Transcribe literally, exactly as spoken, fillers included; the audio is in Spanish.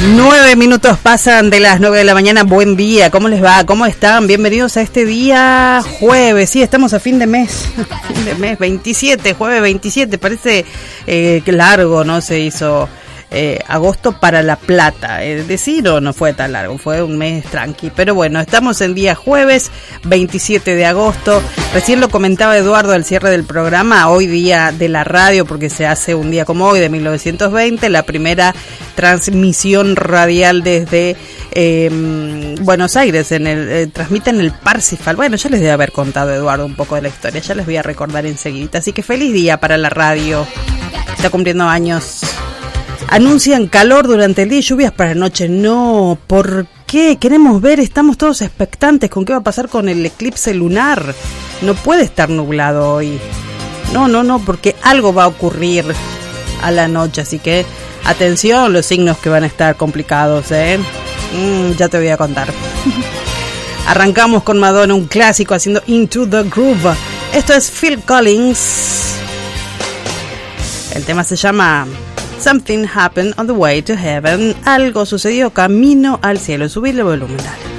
Nueve minutos pasan de las nueve de la mañana. Buen día, ¿cómo les va? ¿Cómo están? Bienvenidos a este día jueves. Sí, estamos a fin de mes. Fin de mes, veintisiete, jueves veintisiete. Parece eh, que largo, ¿no? Se hizo eh, agosto para La Plata. Es decir, no, no fue tan largo, fue un mes tranqui. Pero bueno, estamos en día jueves, veintisiete de agosto. Recién lo comentaba Eduardo al cierre del programa, hoy día de la radio, porque se hace un día como hoy de mil novecientos veinte, la primera transmisión radial desde eh, Buenos Aires, en el eh, transmiten el Parsifal. Bueno, ya les debe haber contado Eduardo un poco de la historia, ya les voy a recordar enseguida. Así que feliz día para la radio, está cumpliendo años. Anuncian calor durante el día y lluvias para la noche. No, ¿por qué? Queremos ver, estamos todos expectantes con qué va a pasar con el eclipse lunar. No puede estar nublado hoy. No, no, no, porque algo va a ocurrir a la noche, así que atención, los signos que van a estar complicados, ¿eh? Mm, ya te voy a contar. Arrancamos con Madonna, un clásico, haciendo Into the Groove. Esto es Phil Collins. El tema se llama Something Happened on the Way to Heaven. Algo sucedió camino al cielo. Subirle el volumen, dale.